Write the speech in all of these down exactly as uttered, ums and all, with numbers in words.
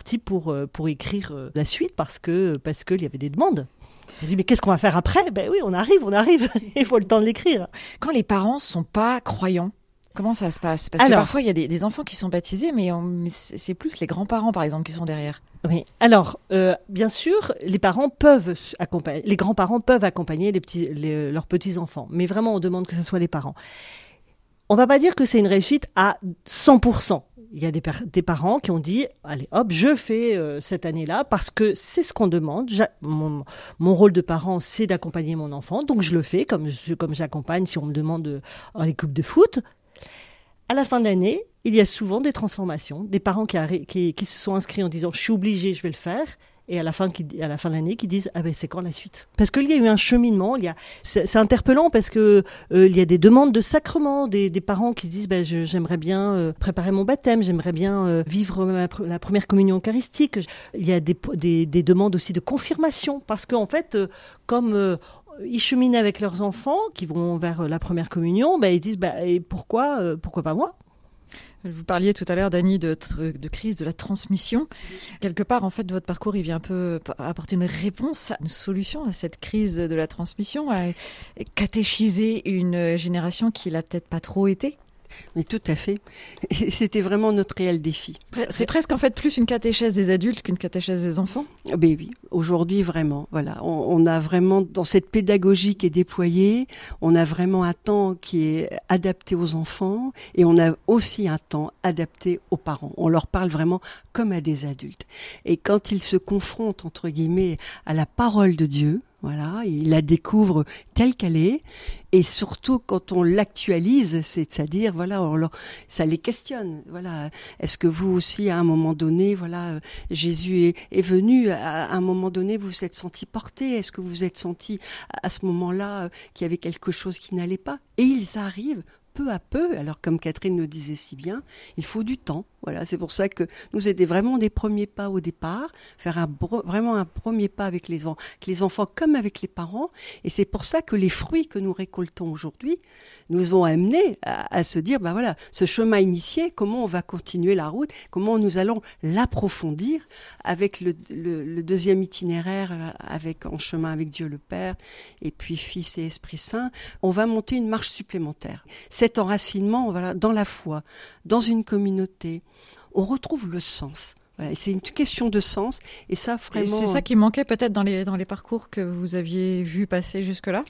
parti pour, euh, pour écrire euh, la suite parce que parce qu'il y avait des demandes. On dit mais qu'est-ce qu'on va faire après ? Ben oui, on arrive, on arrive. Il faut le temps de l'écrire. Quand les parents sont pas croyants, comment ça se passe ? Parce Alors, que parfois il y a des, des enfants qui sont baptisés, mais, on, mais c'est plus les grands-parents par exemple qui sont derrière. Oui. Alors, euh, bien sûr, les parents peuvent accompagner, les grands-parents peuvent accompagner les petits, les, leurs petits enfants, mais vraiment on demande que ce soit les parents. On va pas dire que c'est une réussite à cent pour cent. Il y a des, per- des parents qui ont dit, allez hop, je fais euh, cette année-là parce que c'est ce qu'on demande. J'a- mon, mon rôle de parent, c'est d'accompagner mon enfant, donc je le fais comme, je, comme j'accompagne si on me demande euh, en équipe de foot. À la fin de l'année, il y a souvent des transformations, des parents qui, arri- qui, qui se sont inscrits en disant, je suis obligé, je vais le faire. Et à la fin, qui, à la fin de l'année, qui disent ah ben c'est quand la suite ? Parce qu'il y a eu un cheminement. Il y a, c'est, c'est interpellant parce que euh, il y a des demandes de sacrement, des, des parents qui disent ben je, j'aimerais bien euh, préparer mon baptême, j'aimerais bien euh, vivre ma, la première communion eucharistique. Il y a des, des, des demandes aussi de confirmation parce qu'en fait, euh, comme euh, ils cheminent avec leurs enfants qui vont vers la première communion, ben ils disent ben et pourquoi euh, pourquoi pas moi ? Vous parliez tout à l'heure, Dany, de, de crise de la transmission. Quelque part, en fait, votre parcours, il vient un peu apporter une réponse, une solution à cette crise de la transmission, à catéchiser une génération qui l'a peut-être pas trop été. Mais tout à fait. Et c'était vraiment notre réel défi. C'est presque en fait plus une catéchèse des adultes qu'une catéchèse des enfants. Ben oui, aujourd'hui vraiment. Voilà, on, on a vraiment dans cette pédagogie qui est déployée, on a vraiment un temps qui est adapté aux enfants et on a aussi un temps adapté aux parents. On leur parle vraiment comme à des adultes. Et quand ils se confrontent entre guillemets à la parole de Dieu, voilà, ils la découvrent telle qu'elle est, et surtout quand on l'actualise, c'est-à-dire voilà, on leur, ça les questionne. Voilà, est-ce que vous aussi à un moment donné, voilà, Jésus est, est venu à un moment donné, vous vous êtes senti porté, est-ce que vous vous êtes senti à ce moment-là qu'il y avait quelque chose qui n'allait pas ? Et ils arrivent peu à peu, alors comme Catherine le disait si bien, il faut du temps. Voilà, c'est pour ça que nous c'était vraiment des premiers pas au départ, faire un vraiment un premier pas avec les, en, avec les enfants comme avec les parents, et c'est pour ça que les fruits que nous récoltons aujourd'hui nous ont amenés à, à se dire, bah voilà, ce chemin initié, comment on va continuer la route, comment nous allons l'approfondir avec le, le, le deuxième itinéraire, avec en chemin avec Dieu le Père, et puis Fils et Esprit Saint, on va monter une marche supplémentaire. Cet enracinement, voilà, dans la foi, dans une communauté, on retrouve le sens. Voilà, c'est une question de sens, et ça vraiment. Et c'est ça qui manquait peut-être dans les dans les parcours que vous aviez vu passer jusque-là.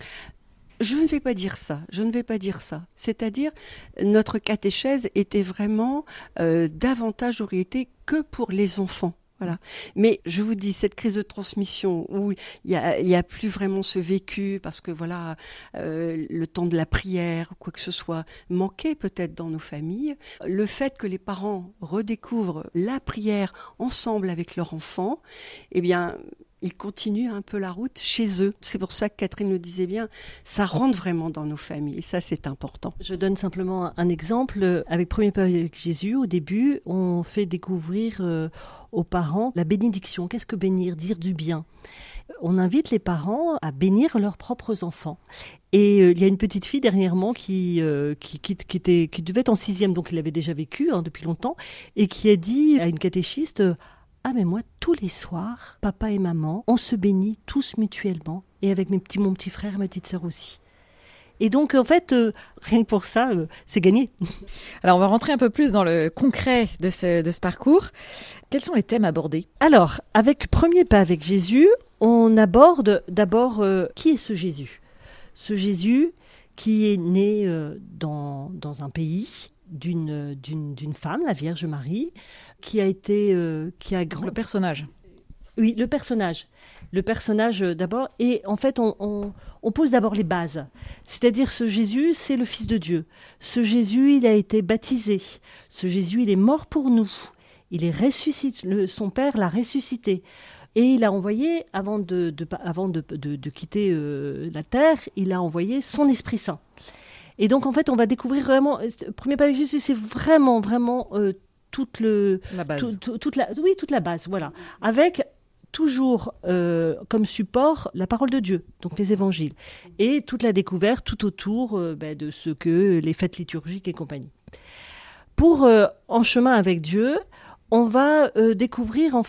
Je ne vais pas dire ça. Je ne vais pas dire ça. C'est-à-dire, notre catéchèse était vraiment euh, davantage orientée que pour les enfants. Voilà. Mais je vous dis, cette crise de transmission où il y a, il y a plus vraiment ce vécu parce que voilà, euh, le temps de la prière ou quoi que ce soit manquait peut-être dans nos familles. Le fait que les parents redécouvrent la prière ensemble avec leur enfant, eh bien, ils continuent un peu la route chez eux. C'est pour ça que Catherine le disait bien, ça rentre vraiment dans nos familles et ça c'est important. Je donne simplement un exemple. Avec Premier Pas avec Jésus, au début, on fait découvrir euh, aux parents la bénédiction. Qu'est-ce que bénir ? Dire du bien. On invite les parents à bénir leurs propres enfants. Et euh, il y a une petite fille dernièrement qui, euh, qui, qui, qui, était, qui devait être en sixième, donc il avait déjà vécu hein, depuis longtemps, et qui a dit à une catéchiste « Ah mais moi, tous les soirs, papa et maman, on se bénit tous mutuellement, et avec mes petits, mon petit frère et ma petite sœur aussi. » Et donc, en fait, euh, rien que pour ça, euh, c'est gagné. Alors, on va rentrer un peu plus dans le concret de ce, de ce parcours. Quels sont les thèmes abordés ? Alors, avec Premier Pas avec Jésus, on aborde d'abord euh, qui est ce Jésus ? Ce Jésus qui est né euh, dans, dans un pays d'une, d'une, d'une femme, la Vierge Marie, qui a été... Euh, qui a grand... Le personnage. Oui, le personnage. Le personnage euh, d'abord. Et en fait, on, on, on pose d'abord les bases. C'est-à-dire, ce Jésus, c'est le Fils de Dieu. Ce Jésus, il a été baptisé. Ce Jésus, il est mort pour nous. Il est ressuscité. Le, son Père l'a ressuscité. Et il a envoyé, avant de, de, avant de, de, de quitter euh, la terre, il a envoyé son Esprit Saint. Et donc, en fait, on va découvrir vraiment... Premier Pas avec Jésus, c'est vraiment, vraiment euh, toute, le, la base. Tout, tout, toute la, oui, toute la base, voilà. Avec toujours euh, comme support la parole de Dieu, donc les évangiles. Et toute la découverte tout autour euh, ben, de ce que les fêtes liturgiques et compagnie. Pour euh, En chemin avec Dieu, on va euh, découvrir en